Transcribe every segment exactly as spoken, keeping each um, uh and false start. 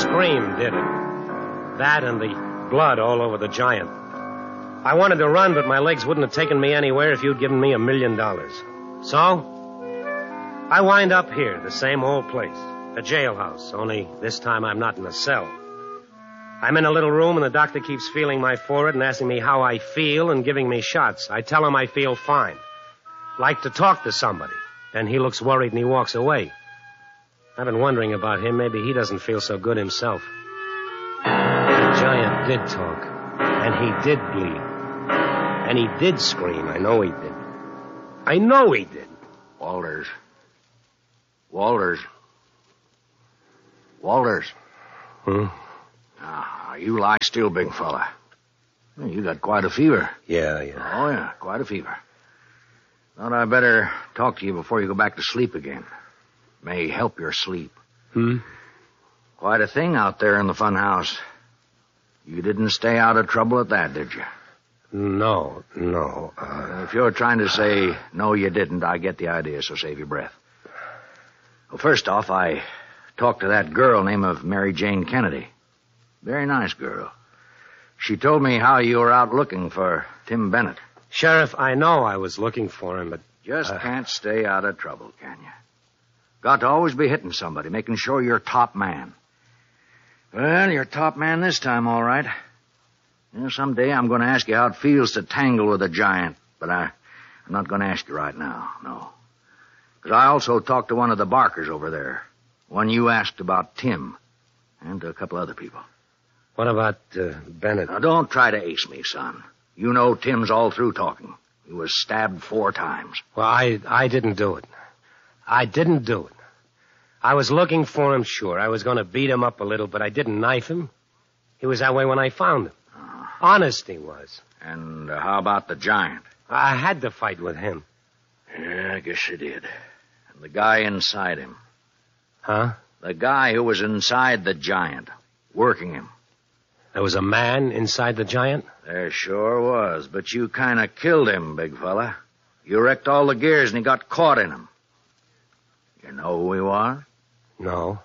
scream did it. That and the blood all over the giant. I wanted to run, but my legs wouldn't have taken me anywhere if you'd given me a million dollars. So, I wind up here, the same old place, a jailhouse, only this time I'm not in a cell. I'm in a little room, and the doctor keeps feeling my forehead and asking me how I feel and giving me shots. I tell him I feel fine. Like to talk to somebody. Then he looks worried and he walks away. I've been wondering about him. Maybe he doesn't feel so good himself. The giant did talk, and he did bleed. And he did scream. I know he did. I know he did. Walters. Walters. Walters. Hmm? Ah, you lie still, big fella. You got quite a fever. Yeah, yeah. Oh, yeah, quite a fever. Thought I'd better talk to you before you go back to sleep again. May help your sleep. Hmm? Quite a thing out there in the fun house. You didn't stay out of trouble at that, did you? No, no. Uh... If you're trying to say, no, you didn't, I get the idea, so save your breath. Well, first off, I talked to that girl named of Mary Jane Kennedy. Very nice girl. She told me how you were out looking for Tim Bennett. Sheriff, I know I was looking for him, but... Just uh... can't stay out of trouble, can you? Got to always be hitting somebody, making sure you're top man. Well, you're top man this time, all right. You know, someday I'm going to ask you how it feels to tangle with a giant, but I, I'm not going to ask you right now, no. Because I also talked to one of the Barkers over there, one you asked about Tim, and to a couple other people. What about uh, Bennett? Now, don't try to ace me, son. You know Tim's all through talking. He was stabbed four times. Well, I, I didn't do it. I didn't do it. I was looking for him, sure. I was going to beat him up a little, but I didn't knife him. He was that way when I found him. Uh, Honest he was. And uh, how about the giant? I had to fight with him. Yeah, I guess you did. And the guy inside him. Huh? The guy who was inside the giant, working him. There was a man inside the giant? There sure was, but you kind of killed him, big fella. You wrecked all the gears and he got caught in them. You know who he was? No.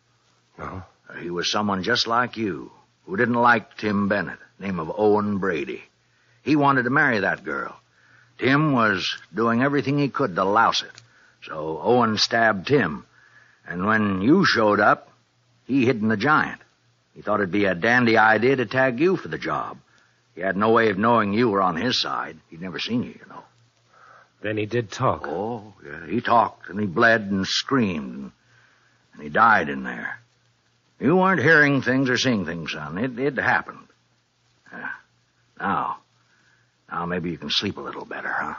No. He was someone just like you, who didn't like Tim Bennett, name of Owen Brady. He wanted to marry that girl. Tim was doing everything he could to louse it. So Owen stabbed Tim. And when you showed up, he hid in the giant. He thought it'd be a dandy idea to tag you for the job. He had no way of knowing you were on his side. He'd never seen you, you know. Then he did talk. Oh, yeah, he talked, and he bled and screamed, and he died in there. You weren't hearing things or seeing things, son. It, it happened. Yeah. Now, now maybe you can sleep a little better, huh?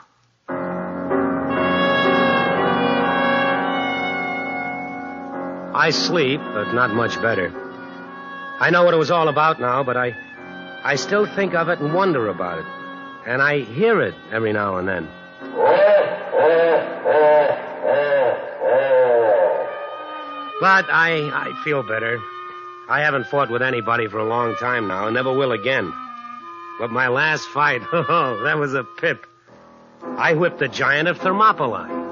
I sleep, but not much better. I know what it was all about now, but I, I still think of it and wonder about it. And I hear it every now and then. But I, I feel better. I haven't fought with anybody for a long time now, and never will again. But my last fight, oh, that was a pip. I whipped the giant of Thermopylae.